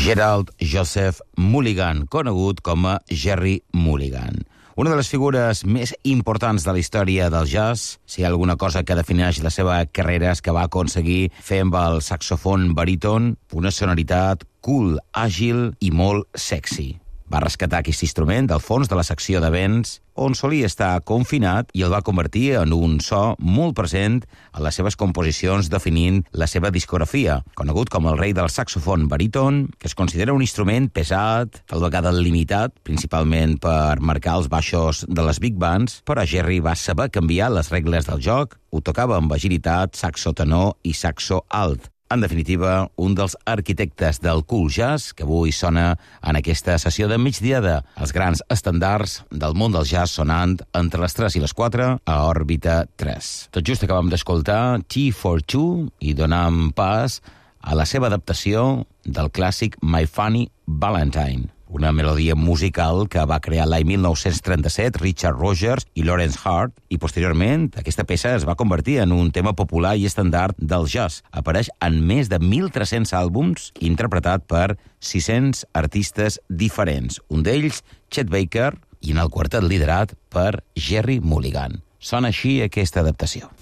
Gerald Joseph Mulligan, conegut com a Jerry Mulligan. Una de les figures més importants de la història del jazz, si hi ha alguna cosa que defineix la seva carrera és que va aconseguir fer amb el saxofon baríton una sonoritat cool, àgil i molt sexy. Va rescatar aquest instrument del fons de la secció de vents, on solia estar confinat, i el va convertir en un so molt present en les seves composicions, definint la seva discografia. Conegut com el rei del saxofon baríton, que es considera un instrument pesat, tal vegada limitat, principalment per marcar els baixos de les big bands, però Jerry va saber canviar les regles del joc, ho tocava amb agilitat, saxo tenor i saxo alt. En definitiva, un dels arquitectes del cool jazz que avui sona en aquesta sessió de migdiada, els grans estandards del món del jazz sonant entre les 3 i les 4 a Òrbita 3. Tot just acabem d'escoltar Tea for Two i donam pas a la seva adaptació del clàssic My Funny Valentine, una melodia musical que va crear l'any 1937 Richard Rogers i Lawrence Hart, i posteriorment aquesta peça es va convertir en un tema popular i estàndard del jazz. Apareix en més de 1.300 àlbums, interpretat per 600 artistes diferents, un d'ells Chet Baker, i en el quartet liderat per Jerry Mulligan. Sona així aquesta adaptació.